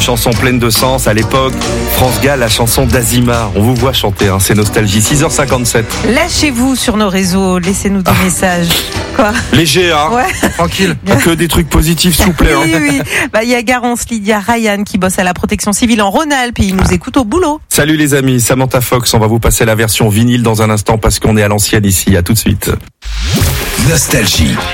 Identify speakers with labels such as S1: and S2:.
S1: chanson pleine de sens. À l'époque, France Gall, la chanson d'Azima. On vous voit chanter, hein, c'est nostalgie. 6h57.
S2: Lâchez-vous sur nos réseaux, laissez-nous des messages. Quoi ?
S1: Léger, hein.
S2: Ouais.
S1: Tranquille. Que des trucs positifs, s'il vous plaît.
S2: Oui, oui. Il y a Garance, Lydia, Ryan qui bosse à la protection civile en Rhône-Alpes et ils nous écoutent au boulot.
S1: Salut les amis, Samantha Fox, on va vous passer la version vinyle dans un instant parce qu'on est à l'ancienne ici. À tout de suite.
S3: Nostalgie.